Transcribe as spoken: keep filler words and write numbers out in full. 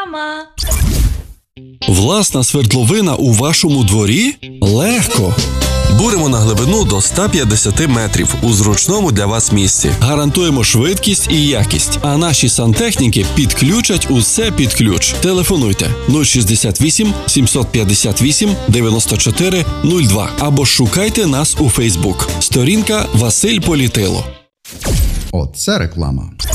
Реклама! Власна свердловина у вашому дворі? Легко! Буримо на глибину до ста п'ятдесят метрів у зручному для вас місці. Гарантуємо швидкість і якість, а наші сантехніки підключать усе під ключ. Телефонуйте нуль шістдесят вісім сімсот п'ятдесят вісім дев'яносто чотири нуль два або шукайте нас у Фейсбук. Сторінка Василь Політило. Оце реклама.